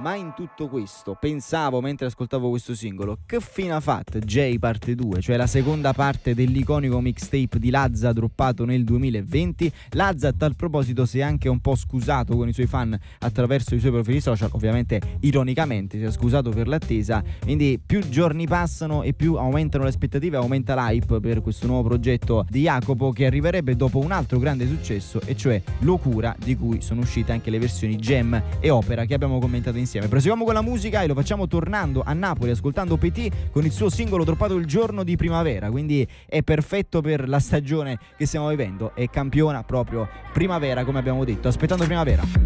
Ma in tutto questo pensavo, mentre ascoltavo questo singolo, che fine ha fatto Jay parte 2, cioè la seconda parte dell'iconico mixtape di Lazza droppato nel 2020. Lazza a tal proposito si è anche un po' scusato con i suoi fan attraverso i suoi profili social, ovviamente ironicamente si è scusato per l'attesa, quindi più giorni passano e più aumentano le aspettative, aumenta l'hype per questo nuovo progetto di Jacopo, che arriverebbe dopo un altro grande successo, e cioè Locura, di cui sono uscite anche le versioni Gem e Opera che abbiamo commentato insieme. Proseguiamo con la musica e lo facciamo tornando a Napoli ascoltando Petit con il suo singolo droppato il giorno di primavera, quindi è perfetto per la stagione che stiamo vivendo e campiona proprio primavera, come abbiamo detto, aspettando primavera.